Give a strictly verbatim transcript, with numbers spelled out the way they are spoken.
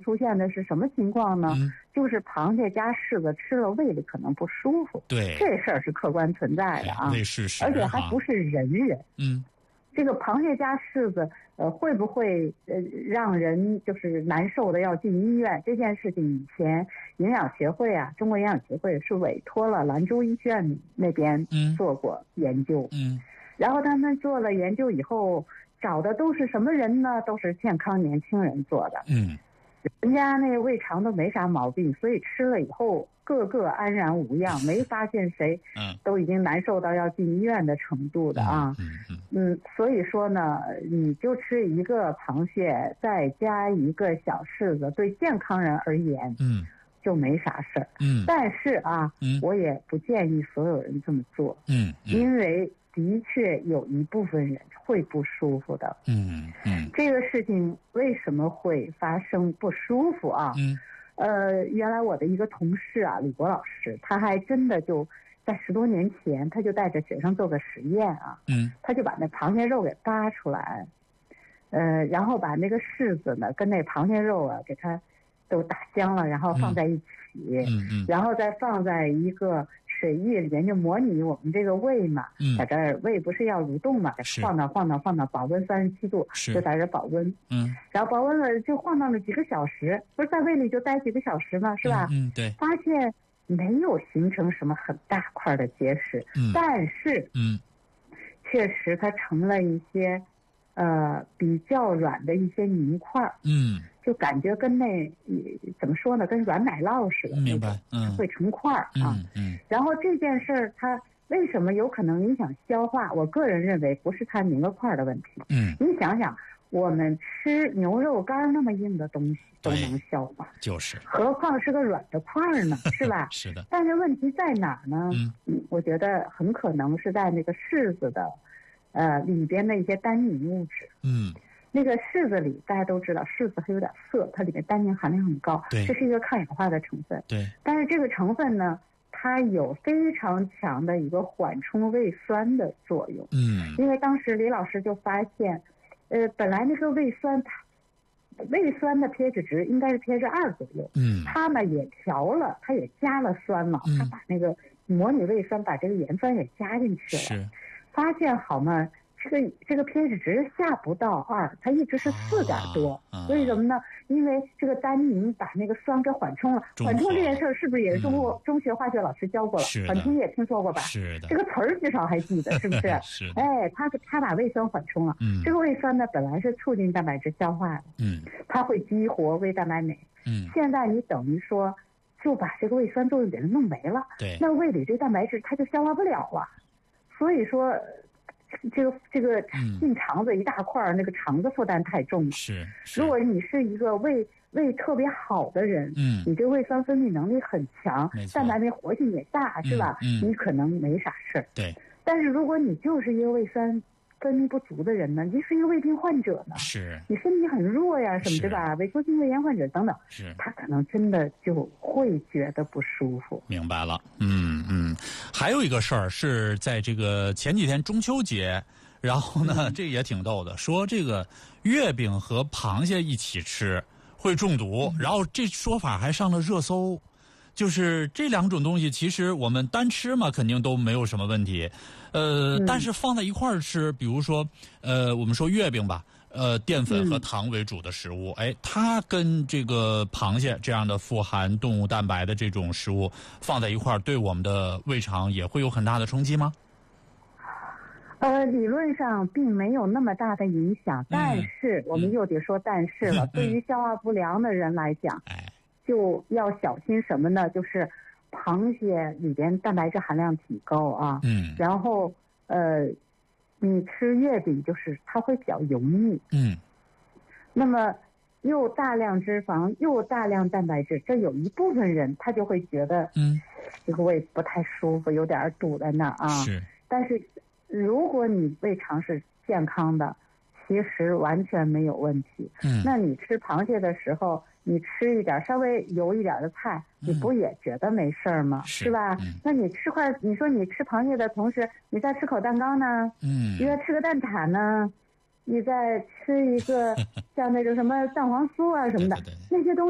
出现的是什么情况呢？嗯、就是螃蟹加柿子吃了胃里可能不舒服。 对， 这事儿是客观存在的啊， 胃是实， 而且还不是人人。 嗯， 这个螃蟹加柿子，呃，会不会呃让人就是难受的要进医院？这件事情以前营养协会啊，中国营养协会是委托了兰州医学院那边做过研究。 嗯， 然后他们做了研究以后，找的都是什么人呢？都是健康年轻人做的。 嗯， 人家那胃肠都没啥毛病，所以吃了以后个个安然无恙，没发现谁都已经难受到要进医院的程度的啊。 嗯嗯嗯，所以说呢，你就吃一个螃蟹，再加一个小柿子，对健康人而言， 嗯， 就没啥事儿。 嗯， 但是啊， 嗯， 我也不建议所有人这么做。 嗯， 因为的确有一部分人会不舒服的。 嗯嗯， 这个事情为什么会发生不舒服啊？ 嗯， 呃，原来我的一个同事啊，李国老师，他还真的就在十多年前，他就带着学生做个实验啊， 嗯， 他就把那螃蟹肉给扒出来，呃，然后把那个柿子呢跟那螃蟹肉啊给它都打香了，然后放在一起， 嗯嗯， 然后再放在一个水液里面，就模拟我们这个胃嘛， 嗯， 在这儿胃不是要蠕动嘛，晃荡晃荡晃荡，保温三十七度，就在这保温， 嗯， 然后保温了就晃荡了几个小时，不是在胃里就待几个小时吗？是吧？ 嗯，嗯对， 发现没有形成什么很大块的结石， 嗯， 但是， 嗯， 确实它成了一些，呃，比较软的一些凝块， 嗯。 就感觉跟那怎么说呢，跟软奶酪似的， 明白，嗯， 会成块啊， 嗯嗯。 然后这件事儿它为什么有可能影响消化？我个人认为不是它凝了块的问题， 嗯， 你想想，我们吃牛肉干那么硬的东西都能消化， 就是， 何况是个软的块呢，是吧？ 是的。 但是问题在哪儿呢？ 嗯， 我觉得很可能是在那个柿子的，呃，里边的一些单宁物质， 嗯。 那个柿子里，大家都知道，柿子还有点涩，它里面单宁含量很高， 对， 这是一个抗氧化的成分。 对， 但是这个成分呢，它有非常强的一个缓冲胃酸的作用。 嗯， 因为当时李老师就发现，呃，本来那个胃酸，它胃酸的 pH 值应该是 pH 二左右， 嗯， 它呢也调了，它也加了酸嘛， 嗯、 它把那个模拟胃酸把这个盐酸也加进去了， 是， 发现好嘛。这个这个 pH 值下不到二，它一直是四点多。 啊、 为什么呢？因为这个单宁把那个酸给缓冲了。缓冲这件事儿是不是也是中国、嗯、中学化学老师教过了？缓冲也听说过吧？ 是的。 这个词儿至少还记得，是不是？ 是。 哎，它它把胃酸缓冲了。 嗯。 这个胃酸呢，本来是促进蛋白质消化的。 嗯。 它会激活胃蛋白酶。 嗯。 现在你等于说，就把这个胃酸作用给它弄没了。 对。 那胃里这蛋白质它就消化不了了。所以说。这个这个进肠子一大块儿、嗯，那个肠子负担太重了。 是，是如果你是一个胃胃特别好的人， 嗯， 你这胃酸分泌能力很强，蛋白酶活性也大，是吧？ 嗯， 你可能没啥事儿。 对。 但是如果你就是一个胃酸分泌不足的人呢，你是一个胃病患者呢， 是， 你身体很弱呀，什么对吧？萎缩性胃炎患者等等， 是， 他可能真的就会觉得不舒服。 明白了，嗯嗯。还有一个事儿是在这个前几天中秋节，然后呢，这也挺逗的，说这个月饼和螃蟹一起吃会中毒，然后这说法还上了热搜。就是这两种东西，其实我们单吃嘛，肯定都没有什么问题，呃，嗯、但是放在一块儿吃，比如说，呃，我们说月饼吧，呃，淀粉和糖为主的食物，嗯、哎，它跟这个螃蟹这样的富含动物蛋白的这种食物放在一块儿，对我们的胃肠也会有很大的冲击吗？ 呃，理论上并没有那么大的影响，但是、嗯、我们又得说但是了，嗯、对于消化不良的人来讲， 哎。 就要小心什么呢？就是螃蟹里边蛋白质含量挺高啊， 嗯， 然后呃，你吃月饼就是它会比较油腻， 嗯， 那么又大量脂肪又大量蛋白质，这有一部分人他就会觉得， 嗯， 这个胃不太舒服，有点堵在那啊。 是， 但是如果你胃肠是健康的，其实完全没有问题。 嗯， 那你吃螃蟹的时候。你吃一点稍微油一点的菜，你不也觉得没事儿吗？ 嗯、是, 是吧、 嗯？ 那你吃块，你说你吃螃蟹的同时，你再吃口蛋糕呢？ 嗯， 你再吃个蛋挞呢？你再吃一个像那种什么蛋黄酥啊什么的， 对对对那些东西。